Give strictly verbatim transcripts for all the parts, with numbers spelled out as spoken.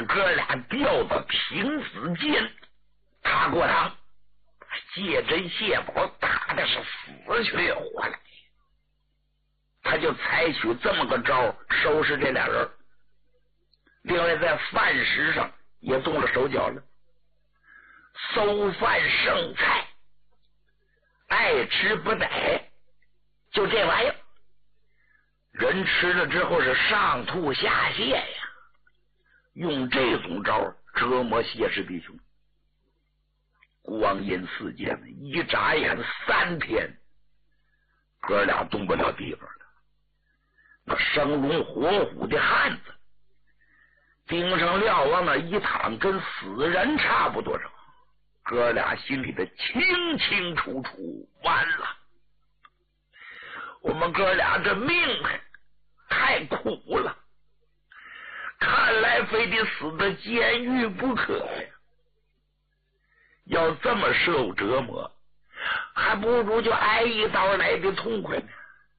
哥俩吊到平子间，踏过堂，谢珍谢宝打的是死去活来。他就采取这么个招收拾这俩人。另外在饭食上也动了手脚了，馊饭剩菜爱吃不逮，就这玩意儿，人吃了之后是上吐下泻呀。用这种招折磨谢氏弟兄，光阴似箭，一眨眼三天，哥俩动不了地方了。那生龙活虎的汉子顶上料往那一躺，跟死人差不多少。哥俩心里的清清楚楚，完了，我们哥俩这命太苦了，看来非得死在监狱不可呀。要这么受折磨，还不如就挨一刀来的痛快呢。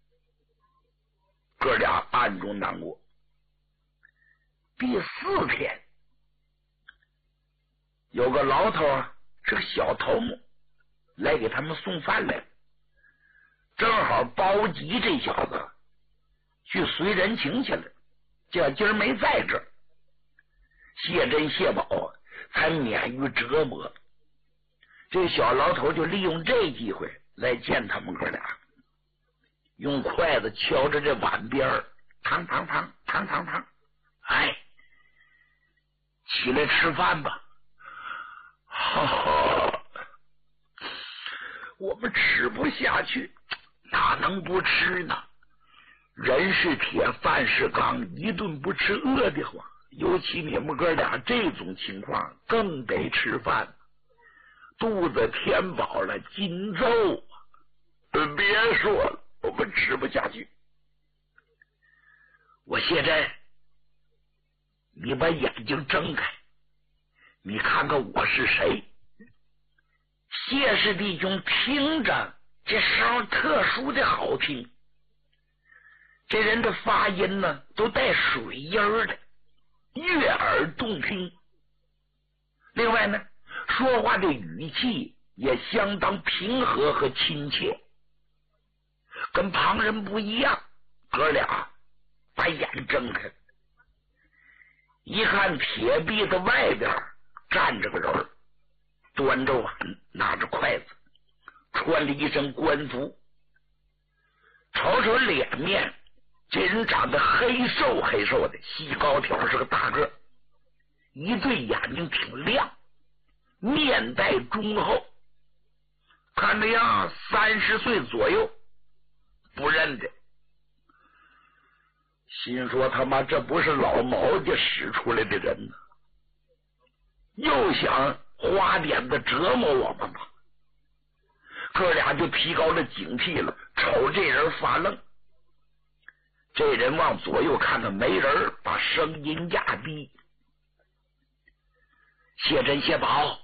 哥俩暗中难过。第四天，有个老头啊，是个小头目，来给他们送饭来了。正好包吉这小子去随人情去了，这今儿没在这儿，谢珍谢宝才免于折磨。这小老头就利用这机会来见他们哥俩，用筷子敲着这碗边儿，汤汤汤汤汤汤，哎，起来吃饭吧。哈哈，我们吃不下去，哪能不吃呢？人是铁，饭是钢，一顿不吃饿得慌。尤其你们哥俩这种情况，更得吃饭。肚子填饱了，筋奏啊！别说了，我们吃不下去。我谢珍，你把眼睛睁开，你看看我是谁。谢氏弟兄听着这声特殊的好听，这人的发音呢都带水音的，悦耳动听。另外呢，说话的语气也相当平和和亲切，跟旁人不一样。哥俩把眼睁开，一看铁壁的外边站着个人，端着碗，拿着筷子，穿了一身官服。瞅瞅脸面，这人长得黑瘦黑瘦的，细高挑，是个大个，一对眼睛挺亮，面带忠厚，看这样三十岁左右，不认得。心说他妈这不是老毛家使出来的人呢，又想花点子折磨我们吧。哥俩就提高了警惕了，瞅这人发愣。这人往左右看看没人，把声音压低：谢珍谢宝，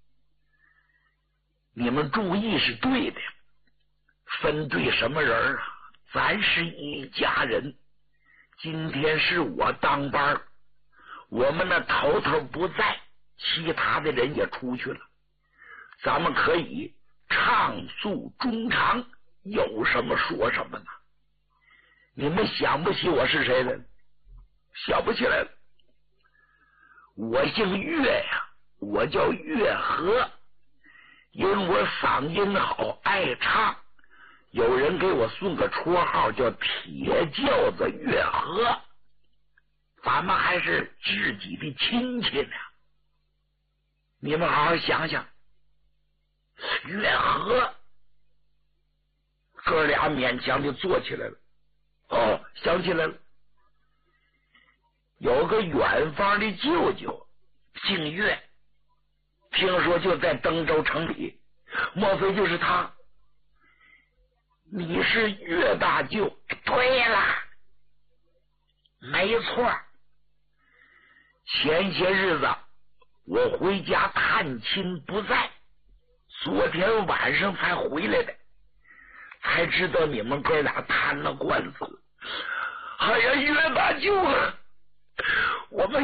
你们注意是对的，分对什么人啊？咱是一家人。今天是我当班，我们的头头不在，其他的人也出去了，咱们可以畅诉衷肠，有什么说什么呢？你们想不起我是谁了？想不起来了。我姓岳呀，我叫岳和，因为我嗓音好，爱唱，有人给我送个绰号叫铁轿子岳和，咱们还是知己的亲戚呢。你们好好想想，岳和。哥俩勉强就坐起来了。哦，想起来了，有个远方的舅舅姓岳，听说就在登州城里，莫非就是他？你是岳大舅？对了，没错。前些日子我回家探亲不在，昨天晚上才回来的，才知道你们哥俩摊了官司了。哎呀，岳大舅啊，我们